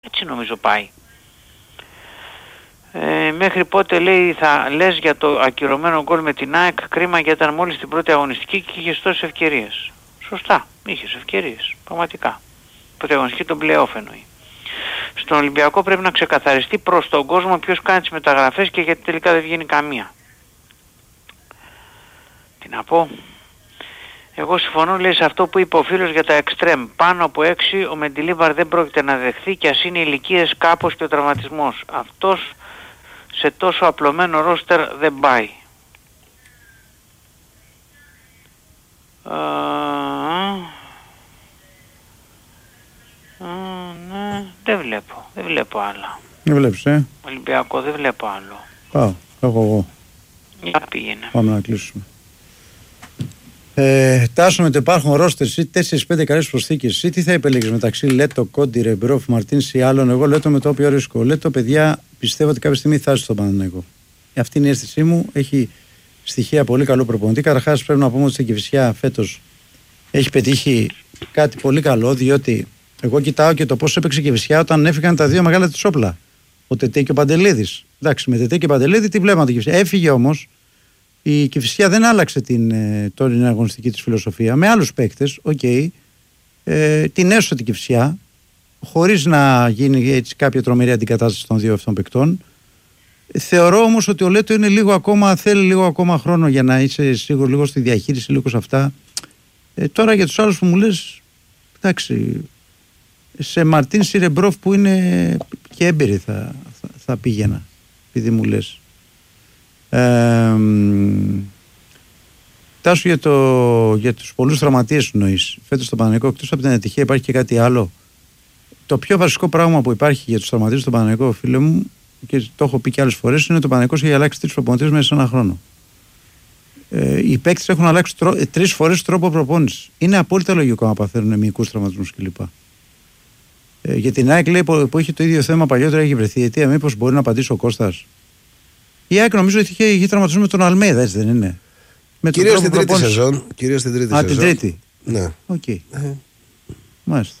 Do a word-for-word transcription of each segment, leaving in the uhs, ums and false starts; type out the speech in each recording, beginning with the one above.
Έτσι νομίζω πάει. Ε, μέχρι πότε λέει θα λες για το ακυρωμένο γκολ με την ΑΕΚ, κρίμα γιατί ήταν μόλις την πρώτη αγωνιστική και είχες τόσες ευκαιρίες. Σωστά, είχες ευκαιρίες, πραγματικά. Πρώτη αγωνιστική τον play-off εννοεί. Στον Ολυμπιακό πρέπει να ξεκαθαριστεί προς τον κόσμο ποιος κάνει τις μεταγραφές και γιατί τελικά δεν βγαίνει καμία. Τι να πω. Εγώ συμφωνώ, λέει, σε αυτό που είπε ο φίλος για τα εξτρέμ. Πάνω από έξι ο Μεντιλίβαρ δεν πρόκειται να δεχθεί και ας είναι ηλικίες κάπως και ο τραυματισμός. Αυτός σε τόσο απλωμένο ρόστερ δεν πάει. Α, α, ναι, δεν βλέπω, δεν βλέπω άλλα. Δεν βλέπεις, ε? Ολυμπιακό δεν βλέπω άλλο. Πάω, έχω εγώ. Για πήγαινε. Πάμε να κλείσουμε. Ε, Τάσο, με το υπάρχουν ρόστερ ή τέσσερις πέντε καλές προσθήκες. Εσύ τι θα επιλέγεις μεταξύ Λέτο, Κόντι, Ρεμπρόφ, Μαρτίνς ή άλλων? Εγώ Λέτο με το όποιο ρίσκο. Λέτο, παιδιά, πιστεύω ότι κάποια στιγμή θα έρθει στον Παναθηναϊκό. Αυτή είναι η αίσθησή μου. Έχει στοιχεία πολύ καλό προπονητή. Καταρχάς, πρέπει να πούμε ότι στην Κηφισιά φέτος έχει πετύχει κάτι πολύ καλό, διότι εγώ κοιτάω και το πώς έπαιξε η Κηφισιά όταν έφυγαν τα δύο μεγάλα της όπλα. Ο Τετέ και ο Παντελίδης. Εντάξει, με Τετέ και Παντελίδη τι βλέπαμε την Κηφισιά. Έφυγε όμως. Η Κηφισιά δεν άλλαξε την ε, τωρινή αγωνιστική της φιλοσοφία. Με άλλους παίκτες, οκ, okay, ε, την έσωσε την Κηφισιά, χωρίς να γίνει έτσι κάποια τρομερή αντικατάσταση των δύο αυτών παικτών. Θεωρώ όμως ότι ο Λέτο είναι λίγο ακόμα, θέλει λίγο ακόμα χρόνο για να είσαι σίγουρο λίγο στη διαχείριση, λίγο σε αυτά. Ε, τώρα για τους άλλους που μου λες, εντάξει, σε Μαρτίν Σιρεμπρόφ που είναι και έμπειροι θα, θα, θα πήγαινα, επειδή μου λες. Ε, Τάσου, για, το, για τους πολλούς τραυματίες εννοείς φέτος στο Παναθηναϊκό, εκτός από την ατυχία υπάρχει και κάτι άλλο? Το πιο βασικό πράγμα που υπάρχει για τους τραυματίες στο Παναθηναϊκό, φίλε μου, και το έχω πει και άλλες φορές, είναι ότι ο Παναθηναϊκός έχει αλλάξει τρεις προπονητές μέσα σε ένα χρόνο. Ε, οι παίκτες έχουν αλλάξει τρο, ε, τρεις φορές τρόπο προπόνησης. Είναι απόλυτα λογικό να παθαίνουν μυϊκούς τραυματισμούς κλπ. Ε, για την ΑΕΚ, λέει, που, που είχε το ίδιο θέμα παλιότερα, έχει βρεθεί αιτία. Μήπως μπορεί να απαντήσει ο Κώστας? Η ΑΕΚ νομίζω ότι είχε, είχε τραυματισμό με τον Αλμέιδα, έτσι δεν είναι? Κυρίως στην τρίτη σεζόν. Κυρίως στην τρίτη Α, σεζόν. την τρίτη. Ναι. Οκ. Okay. Ε. Μάλιστα.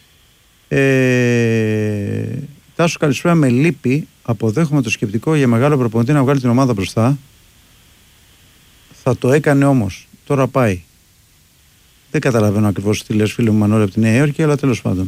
Ε, Τάσο, καλησπέρα. Με λύπη αποδέχομαι το σκεπτικό για μεγάλο προπονητή να βγάλει την ομάδα μπροστά. Θα το έκανε όμως. Τώρα πάει. Δεν καταλαβαίνω ακριβώς τι λες, φίλε μου Μανώλη από τη Νέα Υόρκη, αλλά τέλος πάντων.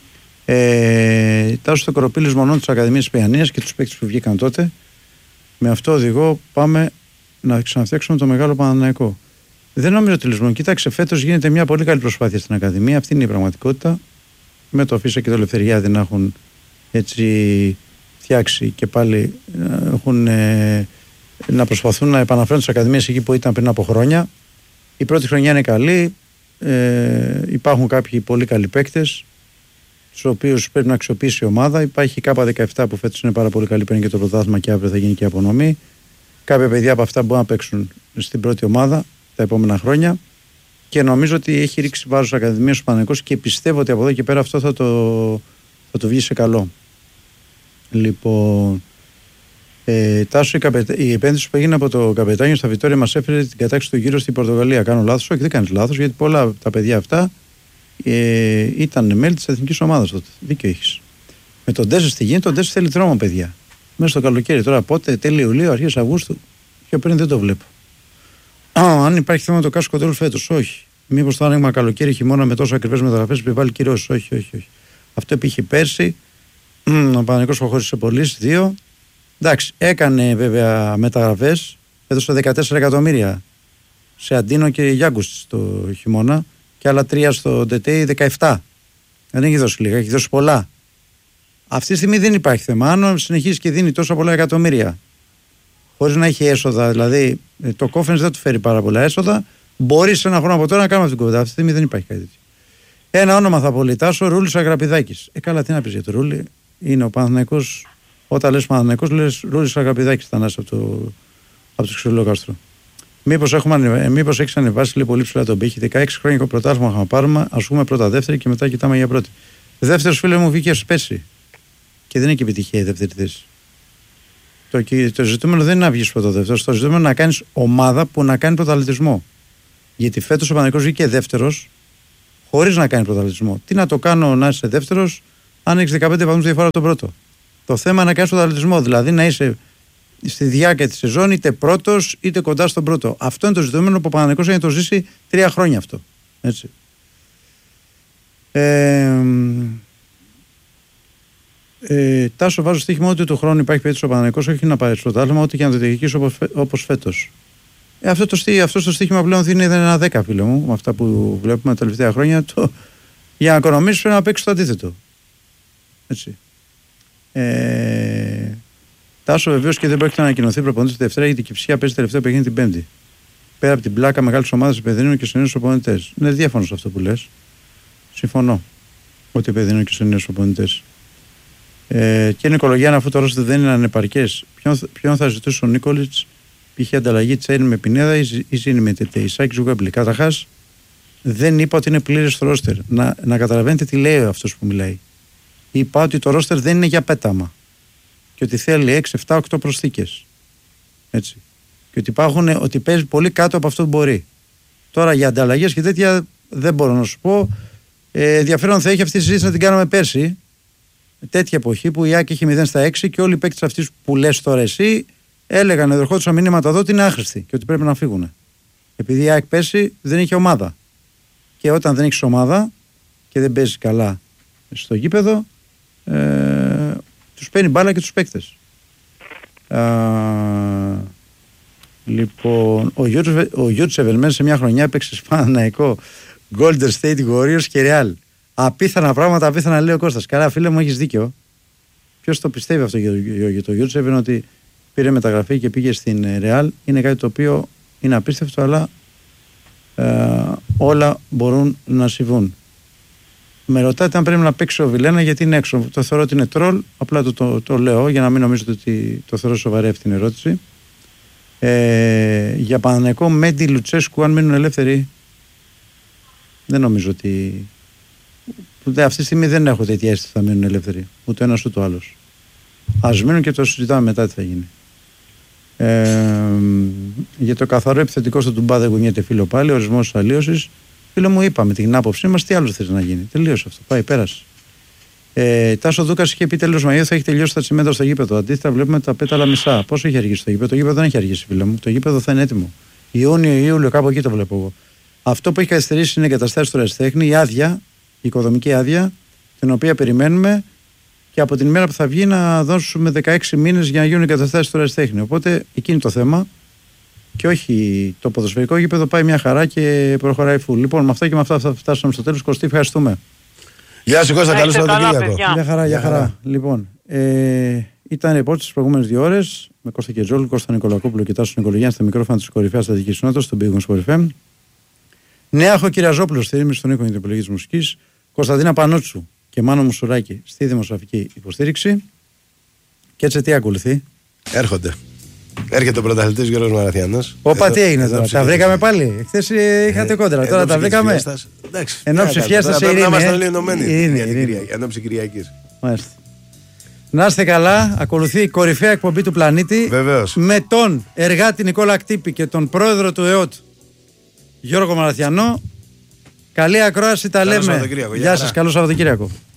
Ε, Τάσο, στο κοροπήλης μονών της Ακαδημίας Παιανίας και τους παίκτες που βγήκαν τότε. Με αυτό οδηγώ πάμε να ξαναφτιάξουμε το μεγάλο Παναθηναϊκό. Δεν νομίζω ότι λησμονώ. Κοίταξε, φέτος γίνεται μια πολύ καλή προσπάθεια στην Ακαδημία. Αυτή είναι η πραγματικότητα. Με το Φίσα και το Ελευθεριάδη να έχουν έτσι φτιάξει και πάλι έχουν, ε, να προσπαθούν να επαναφέρουν τις Ακαδημίες εκεί που ήταν πριν από χρόνια. Η πρώτη χρονιά είναι καλή. Ε, υπάρχουν κάποιοι πολύ καλοί παίκτες, τους οποίους πρέπει να αξιοποιήσει η ομάδα. Υπάρχει η ΚΑΠΑ δεκαεπτά που φέτος είναι πάρα πολύ καλή, παίρνει και το πρωτάθλημα και αύριο θα γίνει και η απονομή. Κάποια παιδιά από αυτά μπορούν να παίξουν στην πρώτη ομάδα τα επόμενα χρόνια και νομίζω ότι έχει ρίξει βάρος στις Ακαδημίες του Παναθηναϊκός και πιστεύω ότι από εδώ και πέρα αυτό θα το, θα το βγει σε καλό. Λοιπόν, ε, Τάσο, η, καπετα... η επένδυση που έγινε από το καπετάνιο στα Βιτόρια μας έφερε την κατάξυση του γύρω στην Πορτογαλία. Κάνω λάθος? Όχι, δεν κάνεις λάθος, γιατί πολλά από τα παιδιά αυτά ε, ήταν μέλη της εθνικής ομάδας τότε. Δίκιο έχεις. Με τον Ντέζε στη γίνει, τον Ντέζε θέλει δρόμο, παιδιά. Μέσα στο καλοκαίρι. Τώρα πότε, τέλη Ιουλίου, αρχές Αυγούστου. Πιο πριν δεν το βλέπω. Α, αν υπάρχει θέμα το Κάσο Κοντρόλ φέτος, όχι. Μήπως το άνοιγμα καλοκαίρι, χειμώνα με τόσο ακριβές μεταγραφές επιβάλλει κυρώσεις? Όχι, όχι, όχι. Αυτό πήγε πέρσι. Ο Παναθηναϊκός προχώρησε πωλήσεις, δύο. Εντάξει, έκανε βέβαια μεταγραφές. Έδωσε δεκατέσσερα εκατομμύρια σε Αντίνο και Γιάγκους το χειμώνα και άλλα τρία στο Ντετέι, δεκαεπτά. Δεν έχει δώσει λίγα, έχει δώσει πολλά. Αυτή τη στιγμή δεν υπάρχει θέμα. Αν συνεχίσει και δίνει τόσα πολλά εκατομμύρια χωρίς να έχει έσοδα, δηλαδή το Κόφενς δεν του φέρει πάρα πολλά έσοδα, μπορεί σε ένα χρόνο από τώρα να κάνουμε αυτή την κουβέντα. Αυτή τη στιγμή δεν υπάρχει κάτι τέτοιο. Ένα όνομα θα πολιτάσω, Ρούλης Αγραπηδάκης. Ε, καλά, τι να πεις για το Ρούλη. Είναι ο Παναθηναϊκός. Όταν λες Παναθηναϊκός, λες Ρούλης Αγραπηδάκης, Θανάση από το, από το Ξυλοκάστρο. Μήπως, έχουμε, μήπως έχεις ανεβάσει λίγο πολύ ψηλά τον πύχη? δεκαέξι χρόνια και πρωτάθλημα είχαμε πάρουμε, ας πούμε πρώτα-δεύτερη και μετά κοιτάμε για πρώτη. Δεύτερος, φίλε μου, βγήκε πέρσι. Και δεν είναι και επιτυχία η δεύτερη θέση. Το, το ζητούμενο δεν είναι να βγεις πρώτο-δεύτερο. Το ζητούμενο είναι να κάνεις ομάδα που να κάνει πρωταθλητισμό. Γιατί φέτος ο Παναθηναϊκός βγήκε δεύτερος χωρίς να κάνει πρωταθλητισμό. Τι να το κάνω να είσαι δεύτερος αν έχεις δεκαπέντε βαθμούς διαφορά από τον πρώτο. Το θέμα είναι να κάνεις τον αθλητισμό, δηλαδή να είσαι στη διάρκεια της σεζόν είτε πρώτος είτε κοντά στον πρώτο. Αυτό είναι το ζητούμενο που ο Παναθηναϊκός έχει να το ζήσει τρία χρόνια αυτό. Έτσι. Ε, ε, Τάσο, βάζω στοίχημα ότι του χρόνου υπάρχει περίπτωση ο Παναθηναϊκός όχι να πάρει στο πρωτάθλημα, ούτε και να το διεκδικήσει όπως, όπως φέτος. Ε, αυτό, το στί, αυτό το στοίχημα πλέον δίνει ένα δέκα, φίλε μου, με αυτά που βλέπουμε τα τελευταία χρόνια. Το, για να οικονομήσει πρέπει να παίξει το αντίθετο. Έτσι. Ε, Τάσο, βεβαίως και δεν πρόκειται να ανακοινωθεί προπονητής τη Δευτέρα, γιατί η Κυψία παίζει τελευταίο παιχνίδι την Πέμπτη. Πέρα από την πλάκα μεγάλη ομάδα επενδύνουν και στου νέου προπονητές. Είναι διάφανο αυτό που λες. Συμφωνώ ότι επενδύνουν και στου νέου προπονητές. Ε, και η Νικολογιάννα, αφού το ρόστερ δεν είναι ανεπαρκές, ποιον, ποιον θα ζητούσε ο Νίκολιτς, είχε ανταλλαγή Τσέριν με Πινέδα ή Ζήνη με Τετεϊσάκη Ζουγκάμπλη. Καταρχάς, δεν είπα ότι είναι πλήρες το ρόστερ. Να, να καταλαβαίνετε τι λέει αυτός που μιλάει. Είπα ότι το ρόστερ δεν είναι για πέταμα. Και ότι θέλει έξι, επτά, οκτώ προσθήκες. Έτσι. Και ότι, υπάρχουν, ότι παίζει πολύ κάτω από αυτό που μπορεί. Τώρα για ανταλλαγές και τέτοια δεν μπορώ να σου πω. Ε, ενδιαφέρον θα έχει αυτή η συζήτηση να την κάνουμε πέρσι. Τέτοια εποχή που η Άκη είχε μηδέν στα έξι και όλοι οι παίκτες αυτοί που λες τώρα εσύ έλεγαν, ερχόντουσαν μηνύματα εδώ ότι είναι άχρηστοι και ότι πρέπει να φύγουν. Επειδή η Άκη πέρσι δεν είχε ομάδα. Και όταν δεν έχεις ομάδα και δεν παίζει καλά στο γήπεδο, ε, τους παίρνει μπάλα και τους παίκτες. Α, λοιπόν, ο Γιώργος, ο Γιώργος Ευελμένος σε μια χρονιά έπαιξε Παναθηναϊκό, Golden State Warriors και Real. Απίθανα πράγματα, απίθανα λέει ο Κώστας. Καλά, φίλε μου, έχεις δίκιο. Ποιος το πιστεύει αυτό για το Γιώργο Ευελμένος, ότι πήρε μεταγραφή και πήγε στην Real? Είναι κάτι το οποίο είναι απίστευτο, αλλά ε, όλα μπορούν να συμβούν. Με ρωτάτε αν πρέπει να παίξει ο Βιλένα γιατί είναι έξω. Το θεωρώ ότι είναι τρόλ. Απλά το, το, το λέω για να μην νομίζετε ότι το θεωρώ σοβαρή αυτή την ερώτηση. Ε, για Παναθηναϊκό, Μέντι, Λουτσέσκου, αν μείνουν ελεύθεροι, δεν νομίζω ότι. Ούτε αυτή τη στιγμή δεν έχω τέτοια αίσθηση ότι θα μείνουν ελεύθεροι. Ούτε ένας ούτε ο άλλος. Ας μείνουν και το συζητάμε μετά τι θα γίνει. Ε, για το καθαρό επιθετικό στο Τουμπά δεν κουνιέται, φίλο πάλι. Ορισμός αλλίωσης. Φίλο μου, είπαμε την άποψή μας, τι άλλο θες να γίνει. Τελείωσε αυτό. Πάει, πέρασε. Ε, Τάσο Δούκας είχε πει τέλος Μαΐου θα έχει τελειώσει τα τσιμέντρα στο γήπεδο. Αντίθετα, βλέπουμε τα πέταλα μισά. Πόσο έχει αργήσει το γήπεδο? Το γήπεδο δεν έχει αργήσει, φίλο μου. Το γήπεδο θα είναι έτοιμο. Ιούνιο, Ιούλιο, κάπου εκεί το βλέπω εγώ. Αυτό που έχει καθυστερήσει είναι η εγκαταστάσεις του ερασιτέχνη, η άδεια, η οικοδομική άδεια, την οποία περιμένουμε και από την ημέρα που θα βγει να δώσουμε δεκαέξι μήνες για να γίνουν οι εγκαταστάσεις του ερασιτέχνη. Οπότε εκεί είναι το θέμα. Και όχι το ποδοσφαιρικό γήπεδο, πάει μια χαρά και προχωράει φουλ. Λοιπόν, με αυτά και με αυτά θα φτάσουμε στο τέλος. Κωστή, ευχαριστούμε. Γεια σου Κώστα, καλό Σαββατοκύριακο. Γεια χαρά, γεια χαρά. Λοιπόν, ε, ήταν ρεπόρτ τις προηγούμενες δύο ώρες με Κώστα Κετζόλου, Κώστα Νικολακόπουλο και Τάσο Νικολογιάννη στα μικρόφωνα της κορυφαίας στατικής συνότητας στον Big Wings Sport εφ εμ. Νέαχο Κυραζόπουλο στη ρύθμιση των οίκων για την επιλογή της μουσικής. Κωνσταντίνα Πανούτσου και Μάνο Μουσουράκη στη δημοσιογραφική υποστήριξη. Και έτσι τι ακολουθεί? Έρχονται. Έρχεται ο πρωταθλητής Γιώργος Μαραθιανός. Όπα, τι έγινε τώρα? Τα βρήκαμε πάλι. Χθες είχατε κόντρα. Τώρα τα βρήκαμε. Εν ώψη φιέστας σε ειρήνη. Να είμαστε όλοι ενωμένοι. Εν ώψη Κυριακής. Μάλιστα. Να είστε καλά. Ακολουθεί η κορυφαία εκπομπή του πλανήτη. Βεβαίως. Με τον εργάτη Νικόλα Κτύπη και τον πρόεδρο του ΕΟΤ Γιώργο Μαραθιανό. Καλή ακρόαση, τα λέμε. Γεια σας, καλό Σαββατοκύριακο.